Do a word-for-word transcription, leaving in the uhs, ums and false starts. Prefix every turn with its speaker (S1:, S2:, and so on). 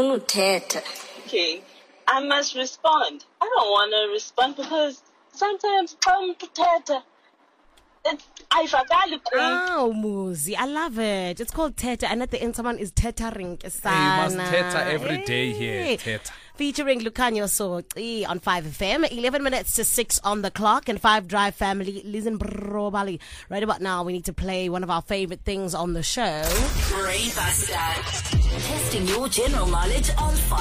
S1: ngifuna uthetha.
S2: Okay, I must respond. I don't want to respond because sometimes xa umuntu uthetha ayivakali kum.
S3: Oh, Muzi, I love it. It's called Teta, and at the end someone is tethering.
S4: Hey, you must teta every day here, teta.
S3: Featuring Lucanio Soci on five F M, eleven minutes to six on the clock, and five Drive family, listen Brobali. Right about now, we need to play one of our favorite things on the show.
S5: Brain Buster. Testing your general knowledge on five.